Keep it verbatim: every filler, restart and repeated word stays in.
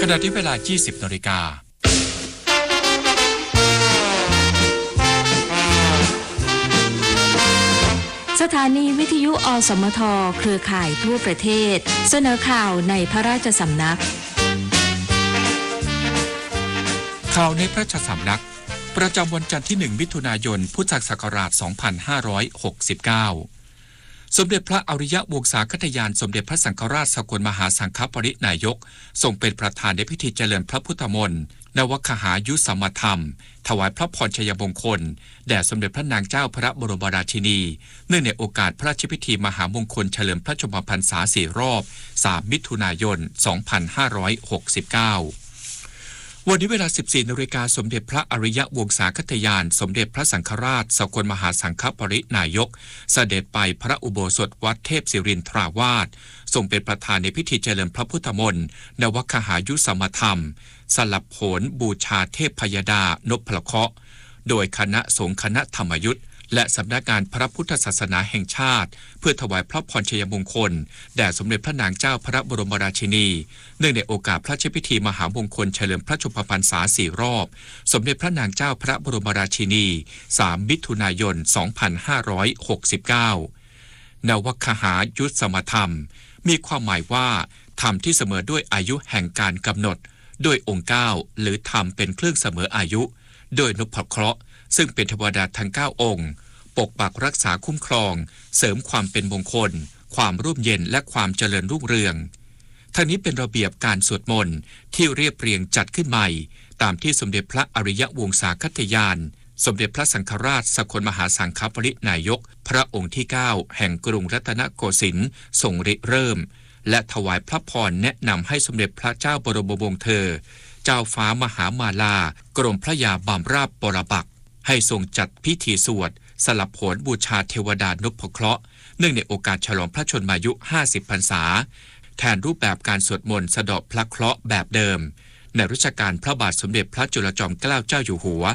ขณะที่เวลา ยี่สิบนาฬิกาสถานีวิทยุอสมทเครือข่ายทั่วประเทศเสนอข่าวในพระราชสำนักข่าวในพระราชสำนักประจำวันจันทร์ที่หนึ่งมิถุนายนพุทธศักราชสองพันห้าร้อยหกสิบเก้าสมเด็จพระอริยวงศาคตยานสมเด็จพระสังฆราชสกลมหาสังฆปรินายกทรงเป็นประธานในพิธีเจริญพระพุทธมนต์นวคหายุสัมมธรรมถวายพระพรชัยมงคลแด่สมเด็จพระนางเจ้าพระบรมราชินีเนื่องในโอกาสพระราชพิธีมหามงคลเฉลิมพระชนมพรรษาสี่รอบสามมิถุนายนสองพันห้าร้อยหกสิบเก้าวันนี้เวลา สิบสี่นาฬิกาสมเด็จพระอริยวงศาคตยานสมเด็จพระสังฆราชสกลมหาสังฆปรินายกเสด็จไปพระอุโบสถวัดเทพศิรินทราวาสทรงเป็นประธานในพิธีเจริญพระพุทธมนต์นวคหายุสัมมธรรมสลับโผลบูชาเทพพยดานพเคราะห์โดยคณะสงฆ์คณะธรรมยุทธและสำนักงานพระพุทธศาสนาแห่งชาติเพื่อถวายพระพรชัยมงคลแด่สมเด็จพระนางเจ้าพระบรมราชินีเนื่องในโอกาสพระราชพิธีมหามงคลเฉลิมพระชนมพรรษาสี่รอบสมเด็จพระนางเจ้าพระบรมราชินีสามมิถุนายนสองพันห้าร้อยหกสิบเก้านวคหายุสัมมธรรมมีความหมายว่าธรรมที่เสมอด้วยอายุแห่งการกำหนดด้วยองค์เก้าหรือธรรมเป็นเครื่องเสมออายุโดยนพเคราะห์ซึ่งเป็นเทวดาทั้งเก้าองค์ปกปักรักษาคุ้มครองเสริมความเป็นมงคลความร่มเย็นและความเจริญรุ่งเรืองทั้งนี้เป็นระเบียบการสวดมนต์ที่เรียบเรียงจัดขึ้นใหม่ตามที่สมเด็จพระอริยวงศาคตยานสมเด็จพระสังฆราชสกลมหาสังฆปรินายกพระองค์ที่เก้าแห่งกรุงรัตนโกสินทร์ทรงริเริ่มและถวายพระพรแนะนำให้สมเด็จพระเจ้าบรมวงศ์เธอเจ้าฟ้ามหามาลากรมพระยาบำราชปรปักษ์ให้ทรงจัดพิธีสวดสลับโผลบูชาเทวดานพเคราะห์เนื่องในโอกาสฉลองพระชนมายุห้าสิบพรรษาแทนรูปแบบการสวดมนต์สะเดาะพระเคราะห์แบบเดิมในรัชกาลพระบาทสมเด็จพระจุลจอมเกล้าเจ้าอยู่หัว